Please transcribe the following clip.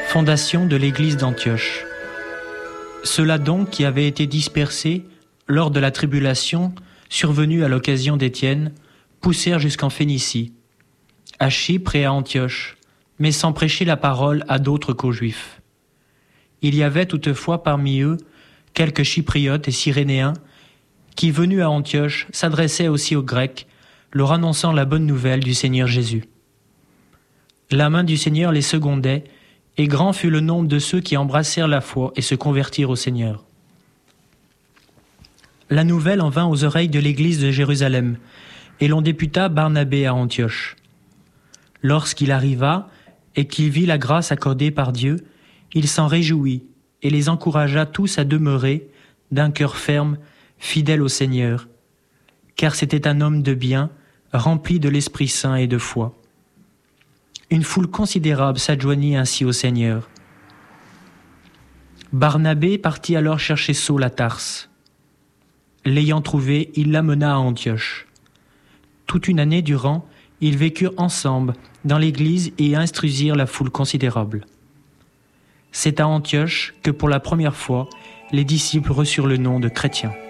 Fondation de l'église d'Antioche. Ceux-là donc qui avaient été dispersés lors de la tribulation survenue à l'occasion d'Étienne poussèrent jusqu'en Phénicie, à Chypre et à Antioche, mais sans prêcher la parole à d'autres qu'aux Juifs. Il y avait toutefois parmi eux quelques Chypriotes et Cyrénéens qui, venus à Antioche, s'adressaient aussi aux Grecs, leur annonçant la bonne nouvelle du Seigneur Jésus. La main du Seigneur les secondait, et grand fut le nombre de ceux qui embrassèrent la foi et se convertirent au Seigneur. La nouvelle en vint aux oreilles de l'église de Jérusalem, et l'on députa Barnabé à Antioche. Lorsqu'il arriva et qu'il vit la grâce accordée par Dieu, il s'en réjouit et les encouragea tous à demeurer, d'un cœur ferme, fidèle au Seigneur, car c'était un homme de bien, rempli de l'Esprit Saint et de foi. Une foule considérable s'adjoignit ainsi au Seigneur. Barnabé partit alors chercher Saul à Tarse. L'ayant trouvé, il l'amena à Antioche. Toute une année durant, ils vécurent ensemble dans l'église et instruisirent la foule considérable. C'est à Antioche que pour la première fois, les disciples reçurent le nom de chrétiens.